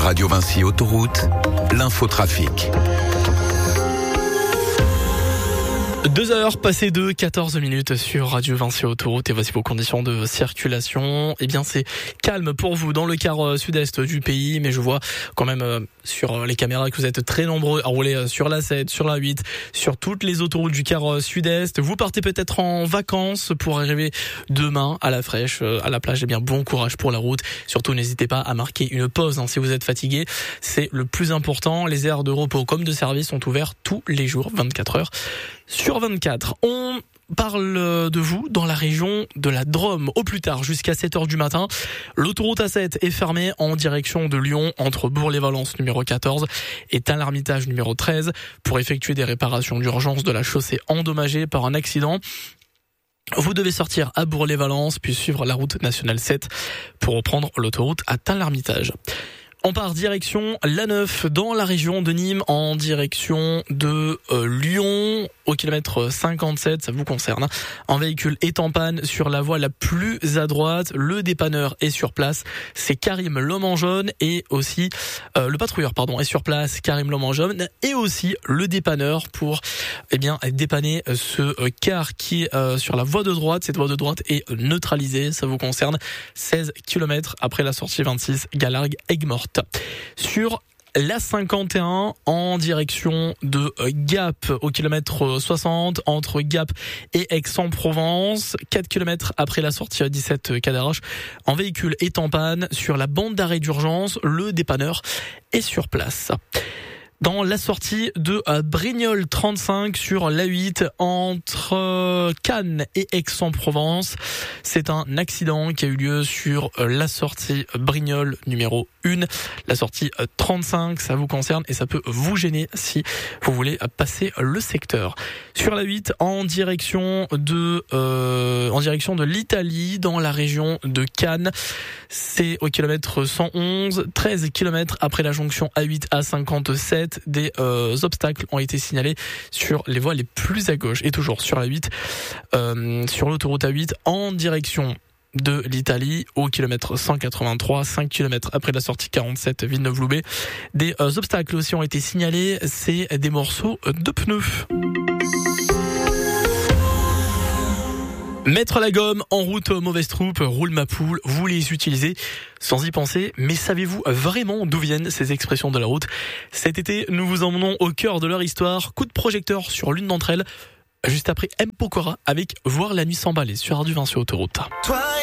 Radio Vinci Autoroute, l'infotrafic. 2 heures passées de 14 minutes sur Radio Vinci Autoroute et voici vos conditions de circulation. Eh bien, c'est calme pour vous dans le quart sud-est du pays, mais je vois quand même sur les caméras que vous êtes très nombreux à rouler sur la 7, sur la 8, sur toutes les autoroutes du quart sud-est. Vous partez peut-être en vacances pour arriver demain à la fraîche, à la plage. Eh bien, bon courage pour la route. Surtout, n'hésitez pas à marquer une pause si vous êtes fatigué. C'est le plus important. Les aires de repos comme de service sont ouvertes tous les jours, 24 heures sur 24. On parle de vous dans la région de la Drôme au plus tard jusqu'à 7h du matin. L'autoroute A7 est fermée en direction de Lyon entre Bourg-les-Valences numéro 14 et Tain-l'Hermitage numéro 13 pour effectuer des réparations d'urgence de la chaussée endommagée par un accident. Vous devez sortir à Bourg-les-Valences puis suivre la route nationale 7 pour reprendre l'autoroute à Tain-l'Hermitage. On part direction l'A9 dans la région de Nîmes en direction de Lyon au kilomètre 57, ça vous concerne. Un véhicule est en panne sur la voie la plus à droite, le dépanneur est sur place, c'est Karim l'homme en jaune et aussi le patrouilleur est sur place, Karim l'homme en jaune et aussi le dépanneur pour dépanner ce car qui est sur la voie de droite. Cette voie de droite est neutralisée, ça vous concerne. 16 km après la sortie 26 Galargues Aigues-Mortes. Sur l'A51 en direction de Gap au kilomètre 60 entre Gap et Aix-en-Provence, 4 km après la sortie 17 Cadarache, un véhicule est en panne sur la bande d'arrêt d'urgence, le dépanneur est sur place. Dans la sortie de Brignoles 35 sur l'A8 entre Cannes et Aix-en-Provence. C'est un accident qui a eu lieu sur la sortie Brignoles numéro 1. La sortie 35, ça vous concerne et ça peut vous gêner si vous voulez passer le secteur. Sur l'A8 en direction de l'Italie dans la région de Cannes. C'est au kilomètre 111, 13 km après la jonction A8 à 57. Des obstacles ont été signalés sur les voies les plus à gauche et toujours sur la 8, sur l'autoroute A8 en direction de l'Italie au kilomètre 183, 5 km après la sortie 47 Villeneuve-Loubet. Des obstacles aussi ont été signalés, c'est des morceaux de pneus. Mettre la gomme en route, mauvaise troupe, roule ma poule, vous les utilisez sans y penser, mais savez-vous vraiment d'où viennent ces expressions de la route ? Cet été, nous vous emmenons au cœur de leur histoire, coup de projecteur sur l'une d'entre elles, juste après M. Pokora avec Voir la nuit s'emballer sur Radio Vinci Autoroute.